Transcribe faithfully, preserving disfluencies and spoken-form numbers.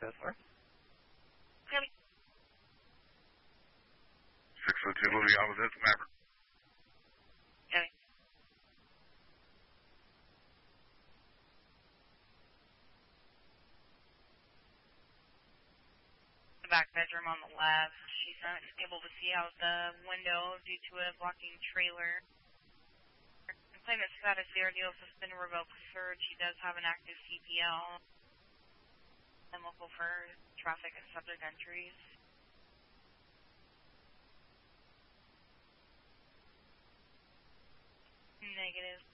That's right. Copy. six oh two Louis opposite Maverick. Copy. The back bedroom on the left. She's not able to see out the window due to a blocking trailer. Claimant status, the ordeal has been revoked for she does have an active C P L and local for traffic and subject entries. Negative.